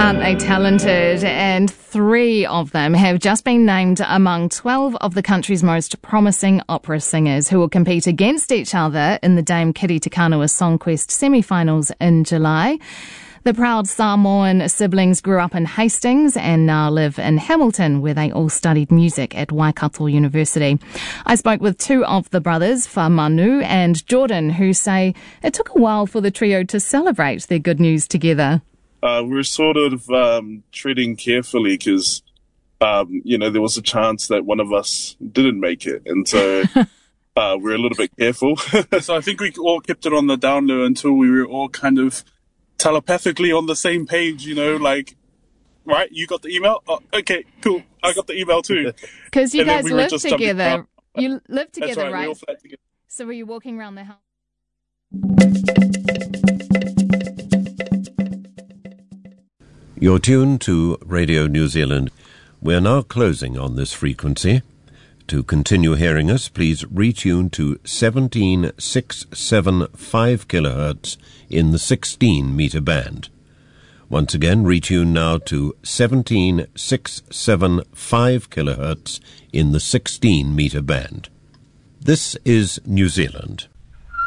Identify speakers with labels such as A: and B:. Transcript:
A: Aren't they talented? And 3 of them have just been named among 12 of the country's most promising opera singers who will compete against each other in the Dame Kiri Te Kanawa Songquest semi-finals in July. The proud Samoan siblings grew up in Hastings and now live in Hamilton, where they all studied music at Waikato University. I spoke with 2 of the brothers, Manu and Jordan, who say it took a while for the trio to celebrate their good news together.
B: We're sort of treading carefully because, there was a chance that one of us didn't make it. And so we're a little bit careful.
C: So I think we all kept it on the down low until we were all kind of telepathically on the same page, right? You got the email? Oh, okay, cool. I got the email too.
A: Because you guys live together. You live together,
C: That's
A: right?
C: We all flat together.
A: So were you walking around the house?
D: You're tuned to Radio New Zealand. We're now closing on this frequency. To continue hearing us, please retune to 17675 kHz in the 16-meter band. Once again, retune now to 17675 kHz in the 16-meter band. This is New Zealand.